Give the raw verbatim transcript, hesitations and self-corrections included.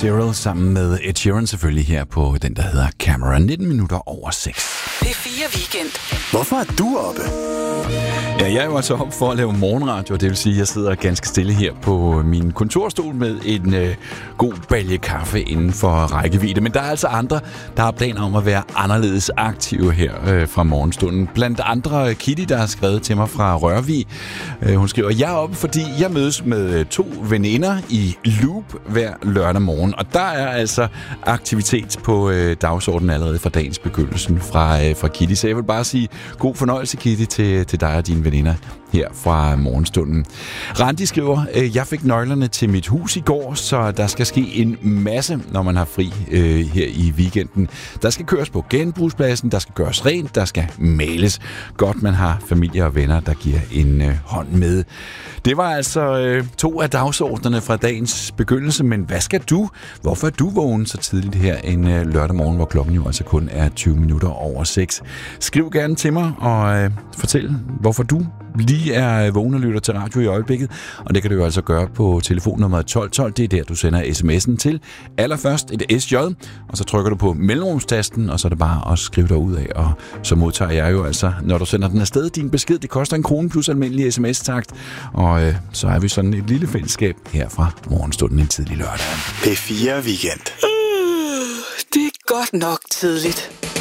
Cyril sammen med Ed Sheeran selvfølgelig her på den, der hedder Camera. nitten minutter over seks. P fire Weekend. Hvorfor er du oppe? Ja, jeg er jo altså op for at lave morgenradio, det vil sige, at jeg sidder ganske stille her på min kontorstol med en øh, god balje kaffe inden for rækkevidde. Men der er altså andre, der har planer om at være anderledes aktive her øh, fra morgenstunden. Blandt andre Kitty, der har skrevet til mig fra Rørvig. Øh, hun skriver, jeg er oppe, fordi jeg mødes med to veninder i Loop hver lørdag morgen. Og der er altså aktivitet på øh, dagsordenen allerede fra dagens begyndelse fra, øh, fra Kitty. Så jeg vil bare sige god fornøjelse, Kitty, til, til dig og dine veninder her fra morgenstunden. Randi skriver, jeg fik nøglerne til mit hus i går, så der skal ske en masse, når man har fri øh, her i weekenden. Der skal køres på genbrugspladsen, der skal gøres rent, der skal males. Godt, man har familie og venner, der giver en øh, hånd med. Det var altså øh, to af dagsordnerne fra dagens begyndelse, men hvad skal du? Hvorfor er du vågen så tidligt her en øh, lørdag morgen, hvor klokken jo altså kun er tyve minutter over seks? Skriv gerne til mig og øh, fortæl, hvorfor du lige er vågen og lytter til radio i øjeblikket. Og det kan du jo altså gøre på telefonnummer tolv tolv. Det er der, du sender sms'en til. Allerførst et S J, og så trykker du på mellemrumstasten, og så er det bare at skrive dig ud af. Og så modtager jeg jo altså, når du sender den afsted, din besked. Det koster en krone plus almindelig sms-takt. Og øh, så er vi sådan et lille fællesskab her fra morgenstunden en tidlig lørdag. P fire Weekend. Uh, det er godt nok tidligt.